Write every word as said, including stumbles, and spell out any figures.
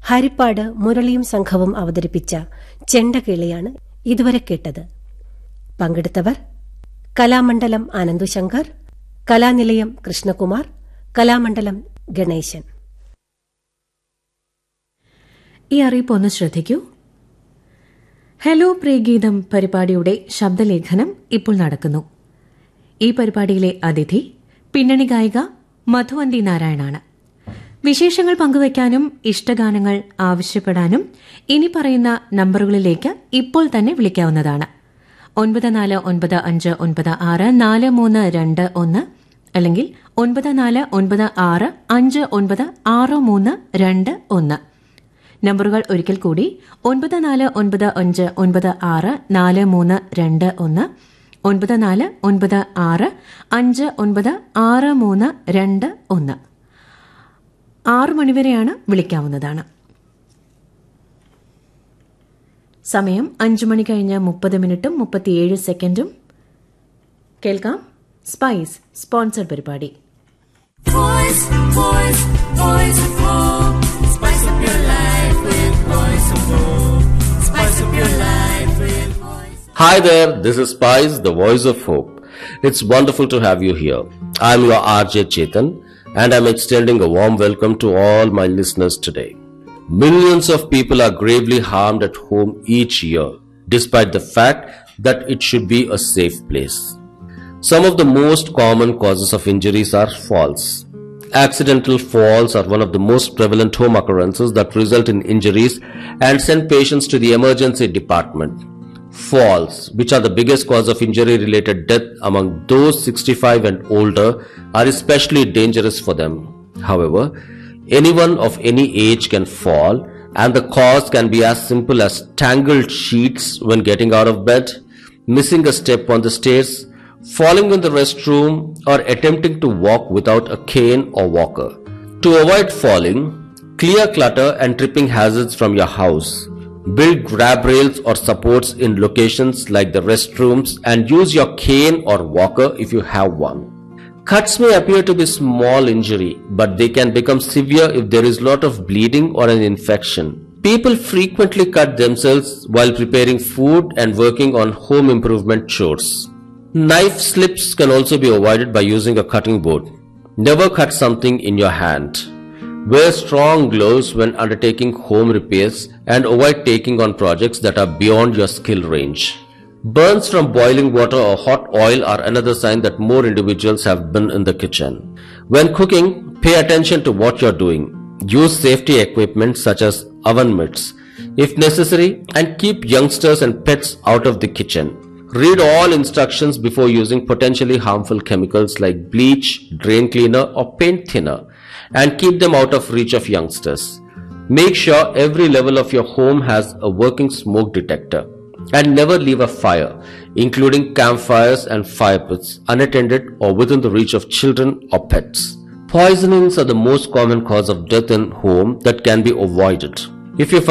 ഹരിപ്പാട് മുരളിയും സംഘവും അവതരിപ്പിച്ച ചെണ്ടക്കിളിയാണ് ഇതുവരെ കേട്ടത്. പങ്കെടുത്തവർ കലാമണ്ഡലം ആനന്ദുശങ്കർ, കലാനിലയം കൃഷ്ണകുമാർ, കലാമണ്ഡലം ഗണേശൻ. ഈ അറിയിപ്പ് ഒന്ന് ശ്രദ്ധിക്കൂ. ഹലോ പ്രിയഗീതം പരിപാടിയുടെ ശബ്ദലേഖനം ഇപ്പോൾ നടക്കുന്നു. ഈ പരിപാടിയിലെ അതിഥി പിന്നണി ഗായിക മധുവന്തി നാരായണാണ്. വിശേഷങ്ങൾ പങ്കുവയ്ക്കാനും ഇഷ്ടഗാനങ്ങൾ ആവശ്യപ്പെടാനും ഇനി പറയുന്ന നമ്പറുകളിലേക്ക് ഇപ്പോൾ തന്നെ വിളിക്കാവുന്നതാണ്. ഒൻപത് നാല് ഒൻപത് അഞ്ച് ഒൻപത് ആറ് നാല് മൂന്ന് രണ്ട് ഒന്ന് അല്ലെങ്കിൽ ഒൻപത് നാല് ഒൻപത് ആറ് അഞ്ച് ഒൻപത് ആറ് മൂന്ന് രണ്ട് ഒന്ന്. നമ്പറുകൾ ഒരിക്കൽ കൂടി: ഒൻപത് നാല് ഒൻപത് അഞ്ച് ഒൻപത് ആറ് നാല് മൂന്ന് രണ്ട് ഒന്ന്, ഒൻപത് നാല് ഒൻപത് ആറ് അഞ്ച് ഒൻപത് ആറ് മൂന്ന് രണ്ട് ഒന്ന്. ആറ് മണിവരെയാണ് വിളിക്കാവുന്നതാണ്. സമയം അഞ്ചു മണി കഴിഞ്ഞ് മുപ്പത് മിനിറ്റും മുപ്പത്തിയേഴ് സെക്കൻഡും. കേൾക്കാം സ്പൈസ് സ്പോൺസർ പരിപാടി. Voice, voice, voice of hope. Spice up your life with Voice of Hope. Spice up your life with Voice of Hope. Hi there, this is Spice, the Voice of Hope. It's wonderful to have you here. I'm your R J Chetan, and I'm extending a warm welcome to all my listeners today. Millions of people are gravely harmed at home each year, despite the fact that it should be a safe place. Some of the most common causes of injuries are falls. Accidental falls are one of the most prevalent home occurrences that result in injuries and send patients to the emergency department. Falls, which are the biggest cause of injury-related death among those sixty-five and older, are especially dangerous for them. However, anyone of any age can fall, and the cause can be as simple as tangled sheets when getting out of bed, missing a step on the stairs, falling in the restroom, or attempting to walk without a cane or walker. To avoid falling, clear clutter and tripping hazards from your house. Build grab rails or supports in locations like the restrooms, and use your cane or walker if you have one. Cuts may appear to be small injury, but they can become severe if there is a lot of bleeding or an infection. People frequently cut themselves while preparing food and working on home improvement chores. Knife slips can also be avoided by using a cutting board. Never cut something in your hand. Wear strong gloves when undertaking home repairs and avoid taking on projects that are beyond your skill range. Burns from boiling water or hot oil are another sign that more individuals have been in the kitchen. When cooking, pay attention to what you're doing. Use safety equipment such as oven mitts if necessary, and keep youngsters and pets out of the kitchen. Read all instructions before using potentially harmful chemicals like bleach, drain cleaner, or paint thinner, and keep them out of reach of youngsters. Make sure every level of your home has a working smoke detector, and never leave a fire, including campfires and fire pits, unattended or within the reach of children or pets. Poisonings are the most common cause of death in home that can be avoided. If you